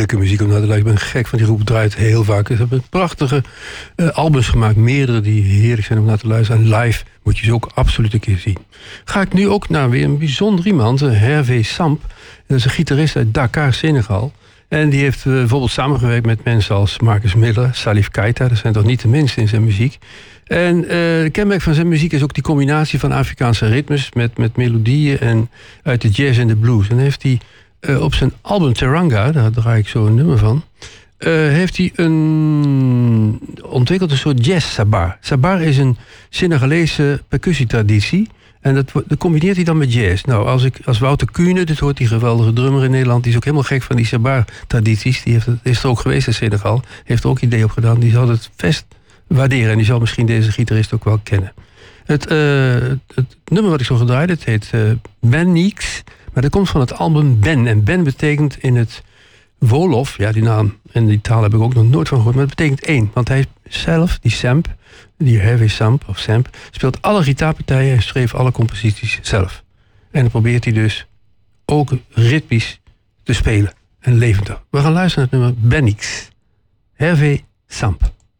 heerlijke muziek om naar te luisteren. Ik ben gek van die groep, draait heel vaak. Ze hebben prachtige albums gemaakt, meerdere die heerlijk zijn om naar te luisteren. En live moet je ze ook absoluut een keer zien. Ga ik nu ook naar weer een bijzonder iemand, Hervé Samp. Dat is een gitarist uit Dakar, Senegal. En die heeft bijvoorbeeld samengewerkt met mensen als Marcus Miller, Salif Keita. Dat zijn toch niet de minste in zijn muziek. En de kenmerk van zijn muziek is ook die combinatie van Afrikaanse ritmes met melodieën en uit de jazz en de blues. En heeft hij op zijn album Teranga, daar draai ik zo een nummer van, heeft hij ontwikkeld een soort jazz-sabar. Sabar is een Senegalese percussietraditie. En dat combineert hij dan met jazz. Nou, als Wouter Kuhne, dit hoort die geweldige drummer in Nederland, die is ook helemaal gek van die sabar-tradities. Die is er ook geweest in Senegal, heeft er ook idee op gedaan. Die zal het best waarderen en die zal misschien deze gitarist ook wel kennen. Het nummer wat ik zo gedraaid, het heet Benix, maar dat komt van het album Ben. En Ben betekent in het Wolof, ja die naam en die taal heb ik ook nog nooit van gehoord, maar het betekent één. Want hij zelf, die Samp, die Hervé Samp, speelt alle gitaarpartijen en schreef alle composities zelf. En dan probeert hij dus ook ritmisch te spelen en levendig. We gaan luisteren naar het nummer Benix. Hervé Samp.